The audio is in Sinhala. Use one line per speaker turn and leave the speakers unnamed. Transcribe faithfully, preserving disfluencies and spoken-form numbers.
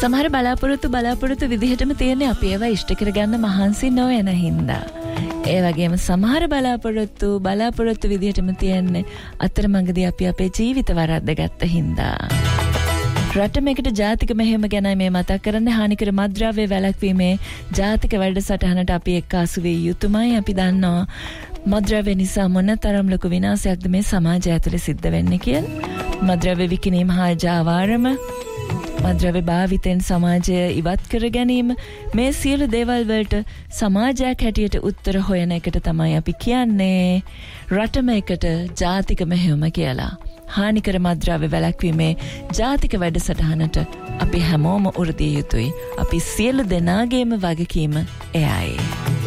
සමහර බලාපොරොත්තු බලාපොරොත්තු විදිහටම තියෙන්නේ අපි ඒවා ඉෂ්ට කරගන්න මහන්සි නොවන හින්දා. ඒ වගේම සමහර බලාපොරොත්තු බලාපොරොත්තු විදිහටම තියෙන්නේ අතරමඟදී අපි අපේ ජීවිත වරද්දගත්ත හින්දා. රටමෙකට ජාතික මෙහෙයුම ගැන මේ මතක් කරන්නේ හානිකර මත්ද්‍රව්‍ය වැළැක්වීමේ ජාතික වැඩසටහනට අපි එක්කාසු විය යුතුමයි. අපි දන්නවා මත්ද්‍රව්‍ය නිසා මොනතරම් ලොකු විනාශයක්ද මේ සමාජය ඇතුලේ සිද්ධ වෙන්නේ කියලා. මත්ද්‍රව්‍ය විකිණීම හා ජාවාරම මත්ද්‍රව්‍ය භාවිතෙන් සමාජය ඉවත් කර ගැනීම මේ සියලු දේවල් වලට සමාජයක් හැටියට උත්තර හොයන එකට තමයි අපි කියන්නේ රටම එකට ජාතික මෙහෙයුම කියලා. හානිකර මත්ද්‍රව්‍ය වැළැක්වීමේ ජාතික වැඩසටහනට අපි හැමෝම උරදිය යුතුයි. අපි සියලු දෙනාගේම වගකීම එයයි.